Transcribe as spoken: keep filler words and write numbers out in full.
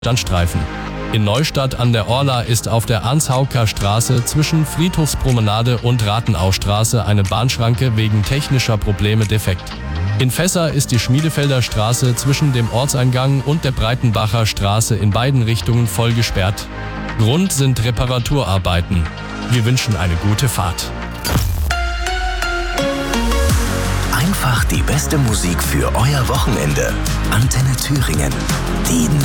Standstreifen. In Neustadt an der Orla ist auf der Arnshauker Straße zwischen Friedhofspromenade und Rathenaustraße eine Bahnschranke wegen technischer Probleme defekt. In Fässer ist die Schmiedefelder Straße zwischen dem Ortseingang und der Breitenbacher Straße in beiden Richtungen voll gesperrt. Grund sind Reparaturarbeiten. Wir wünschen eine gute Fahrt. Einfach die beste Musik für euer Wochenende. Antenne Thüringen. Die